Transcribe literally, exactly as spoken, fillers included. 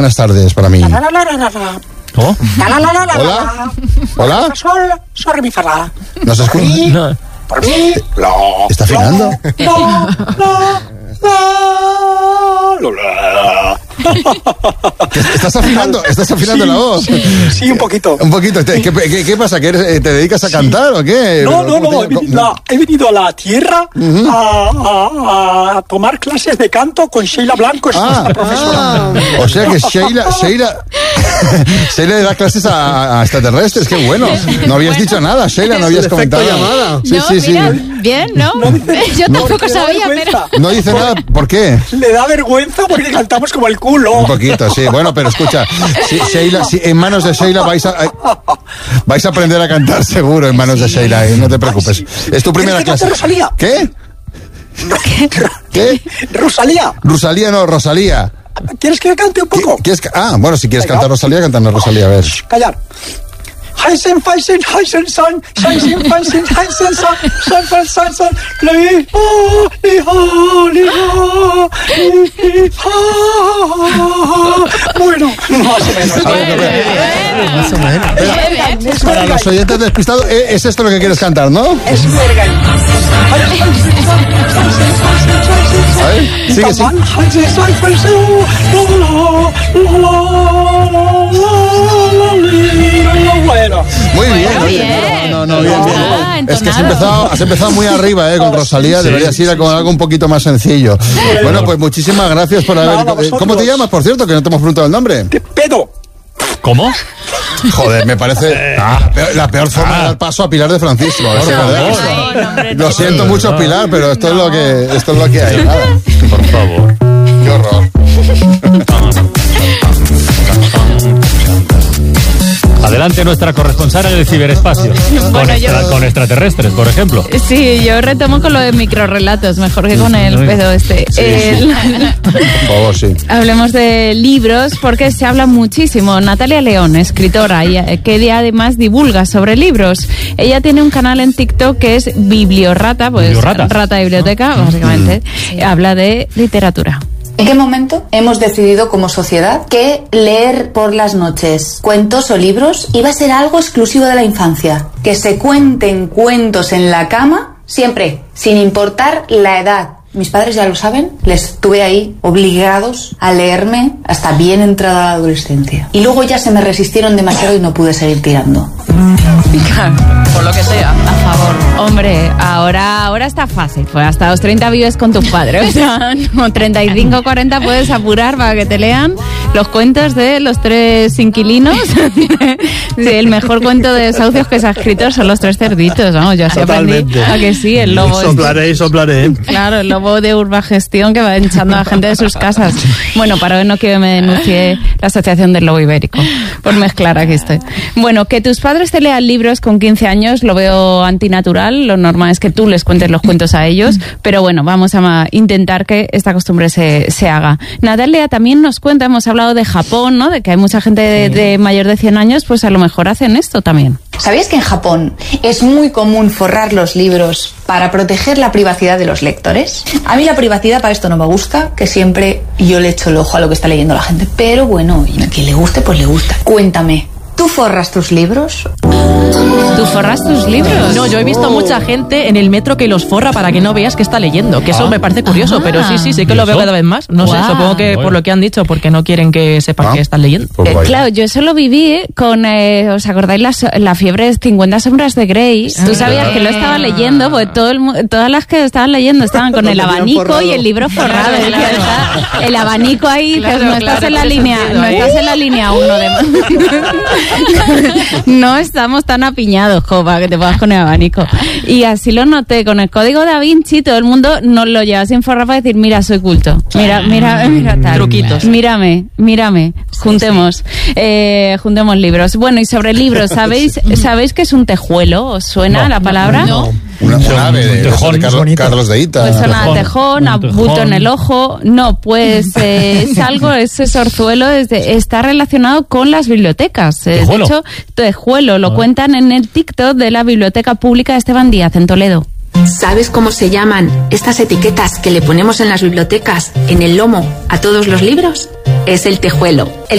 Buenas tardes para mí. ¿Cómo? Hola. Hola. Sol, sol, mi, fa, la. ¿Nos escucha? No. Por mí, la. ¿Está afinando? La, la, la, la. ¿Estás afinando? ¿Estás afinando Sí, la voz? Sí, un poquito. Un poquito. ¿Qué, qué, qué pasa? ¿Que eres, te dedicas a cantar o qué? No, no, ¿Cómo no, te- he venido, a, he venido a la tierra uh-huh. a, a, a tomar clases de canto con Sheila Blanco, es Ah, nuestra profesora. ah, o sea que Sheila, Sheila, Sheila le da clases a, a extraterrestres, qué bueno. No habías Bueno. dicho nada, Sheila, no habías comentado. llamada. Sí, no, sí, sí. mira, bien, ¿no? Yo tampoco Porque da sabía, vergüenza. pero... No dice nada, ¿por qué? Le da vergüenza porque cantamos como el culo. Un poquito, sí. Bueno, pero escucha, sí, Sheila, sí, en manos de Sheila vais a, vais a aprender a cantar seguro en manos de Sheila, eh, no te preocupes. Ay, sí, sí. Es tu primera ¿Quieres que clase. cante Rosalía? ¿Qué? ¿Qué? Rosalía, Rosalía, no, Rosalía. ¿quieres que cante un poco? ¿Quieres ca- ah, bueno, si quieres Venga. cantar Rosalía, cántame Rosalía, a ver. Shh, callar. Heisen, Feisen, Heisen, San, Heisen, Feisen, Heisen, San, San, San, San, San, Li, ah, li, ah, li, ah, li, ah. Bueno, más o menos. Más o menos. Para los oyentes despistados, eh, es esto lo que quieres cantar, ¿no? Es verga. A ver, sigue, sigue. Bueno, Muy bien, Bueno, oye, bien. no, no, no, bien, bien. Ah, Es que has entonado. empezado, has empezado muy arriba, eh, con Rosalía, deberías ir con algo un poquito más sencillo. Bueno, pues muchísimas gracias por haber... Nada, vosotros. ¿Cómo te llamas, por cierto, que no te hemos preguntado el nombre? te pedo. ¿Cómo? Joder, me parece la peor, la peor forma de dar paso a Pilar de Francisco. Por es verdad. favor. Ay, no, hombre, Lo no. siento mucho, Pilar, pero esto es lo que esto es lo que hay. Nada. Por favor. Qué horror. Adelante nuestra corresponsal en el ciberespacio. Con, Bueno, extra- yo- con extraterrestres, por ejemplo. Sí, yo retomo con lo de microrrelatos, mejor que con el pedo este. El- Por favor, sí. Hablemos de libros porque se habla muchísimo. Natalia León, escritora, y, eh, que además divulga sobre libros. Ella tiene un canal en TikTok que es Bibliorrata, pues Bibliorrata. rata de biblioteca, básicamente. Habla de literatura. ¿En qué momento hemos decidido como sociedad que leer por las noches cuentos o libros iba a ser algo exclusivo de la infancia? Que se cuenten cuentos en la cama siempre, sin importar la edad. Mis padres ya lo saben, les tuve ahí obligados a leerme hasta bien entrada la adolescencia. Y luego ya se me resistieron demasiado y no pude seguir tirando. Por lo que sea, a favor. Hombre, ahora, ahora está fácil. Pues hasta los treinta vives con tus padres. O sea, no, treinta y cinco, cuarenta puedes apurar para que te lean los cuentos de los tres inquilinos. Sí, el mejor cuento de desahucios que se ha escrito son los tres cerditos. Vamos, yo así aprendí. Totalmente. ¿A que sí? El lobo. Soplaré y soplaré. Claro, el lobo de Urbagestión que va echando a la gente de sus casas. Bueno, para hoy no quiero que me denuncie la Asociación del Lobo Ibérico por mezclar aquí estoy. Bueno, que tus padres te lean libros con quince años lo veo antinatural. Lo normal es que tú les cuentes los cuentos a ellos, pero bueno, vamos a ma- intentar que esta costumbre se, se haga. Natalia también nos cuenta, hemos hablado de Japón, ¿no? De que hay mucha gente de, de mayor de cien años, pues a lo mejor hacen esto también. ¿Sabéis que en Japón es muy común forrar los libros para proteger la privacidad de los lectores? A mí la privacidad para esto no me gusta, que siempre yo le echo el ojo a lo que está leyendo la gente. Pero bueno, y a quien le guste, pues le gusta. Cuéntame, ¿tú forras tus libros? ¿Tú forras tus libros? No, yo he visto mucha gente en el metro que los forra para que no veas que está leyendo, que eso Ah. me parece curioso, Ah. pero sí, sí, sí que ¿Y lo veo eso? cada vez más. No sé, Guau. supongo que Bueno. por lo que han dicho, porque no quieren que sepan Ah. que están leyendo. Pues Eh, vaya. claro, yo eso lo viví con, eh, ¿os acordáis la, la fiebre de cincuenta sombras de Grey? Tú sabías que lo estaba leyendo, pues todo el, mu- todas las que estaban leyendo estaban con Lo el tenían abanico forrado. y el libro forrado. Claro, Es que claro. está el abanico ahí, Claro, dices, no estás claro, en la tiene línea, sentido, no ¿eh? estás en la línea uno de más. No estamos tan apiñados como para que te puedas con el abanico. Y así lo noté, con el código Da Vinci todo el mundo nos lo lleva sin forrar para decir, mira, soy culto. Mira, mira, mira tal. Truquitos. Mírame, mírame. Juntemos, eh, juntemos libros. Bueno, y sobre libros, ¿sabéis, ¿sabéis qué es un tejuelo? ¿Os suena No. la palabra? No. Una, Un un ave de, tejón, de es Carlos, bonito. Carlos de Ita. Pues suena a tejón, tejón, a un tejón. bulto en el ojo. No, pues eh, es algo, ese sorzuelo es de- está relacionado con las bibliotecas. Eh, de ¿Tejuelo? hecho, tejuelo lo Ah. cuentan en el TikTok de la Biblioteca Pública de Esteban Díaz en Toledo. ¿Sabes cómo se llaman estas etiquetas que le ponemos en las bibliotecas, en el lomo, a todos los libros? Es el tejuelo. El